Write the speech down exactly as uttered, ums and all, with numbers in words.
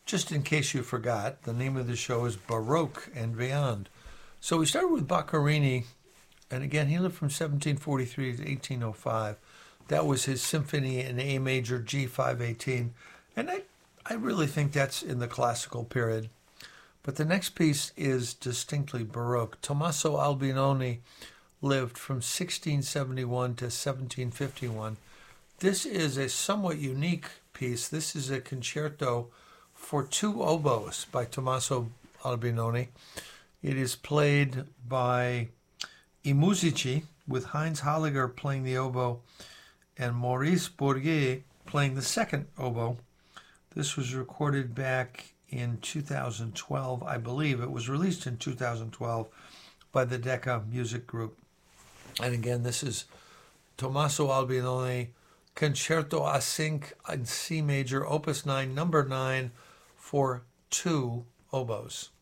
just in case you forgot, the name of the show is Baroque and Beyond. So we started with Boccherini, and again, he lived from seventeen forty-three to eighteen oh five. That was his symphony in A major, G five eighteen, and I, I really think that's in the classical period. But the next piece is distinctly Baroque. Tommaso Albinoni lived from sixteen seventy-one to seventeen fifty-one. This is a somewhat unique piece. This is a concerto for two oboes by Tommaso Albinoni. It is played by I Musici, with Heinz Holliger playing the oboe and Maurice Bourget playing the second oboe. This was recorded back in two thousand twelve, I believe. It was released in two thousand twelve by the Decca Music Group. And again, this is Tommaso Albinoni, Concerto a cinque in C major, Opus nine, number nine, for two oboes.